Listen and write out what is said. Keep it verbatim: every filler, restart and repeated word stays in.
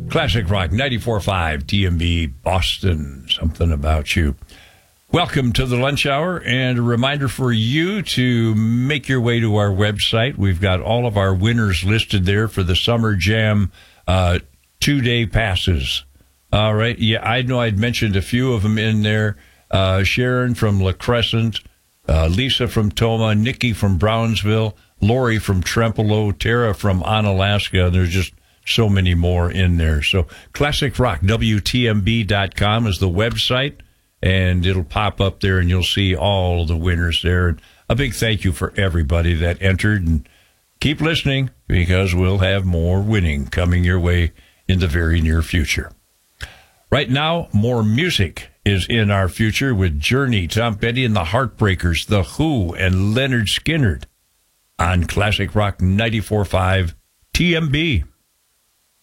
Classic Rock ninety-four point five T M B Boston. Something about you. Welcome to the lunch hour, and a reminder for you to make your way to our website. We've got all of our winners listed there for the Summer Jam uh, two-day passes. All right. Yeah, I know I'd mentioned a few of them in there. Uh, Sharon from La Crescent, uh, Lisa from Toma, Nikki from Brownsville, Lori from Trempealeau, Tara from Onalaska. There's just so many more in there. So Classic Rock, W T M B dot com is the website, and it'll pop up there, and you'll see all the winners there. And a big thank you for everybody that entered, and keep listening because we'll have more winning coming your way in the very near future. Right now, more music is in our future with Journey, Tom Petty and the Heartbreakers, The Who, and Leonard Skinner on Classic Rock ninety-four point five T M B.